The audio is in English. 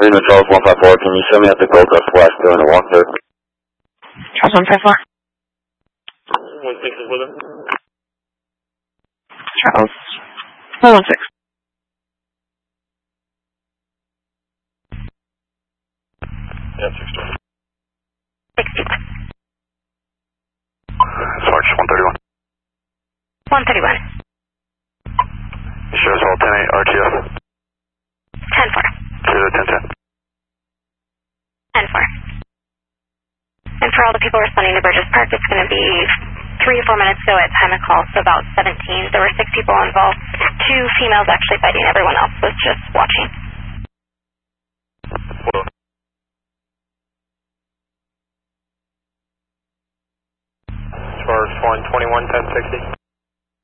Lima Charles 154, can you show me at the Gold Dust West doing a walkthrough? Charles 154. 1-6 is with him. Charles 416. Yeah, 6-2. 61. Sarge 131. 131. You show us all 10-8 RTF. 10-4. Clear the 10-10. 10-4. And for all the people responding to Burgess Park, it's going to be 3 or 4 minutes ago at time of call, so about 17. There were 6 people involved. 2 females actually fighting. Everyone else was just watching. Charge 121, 1060.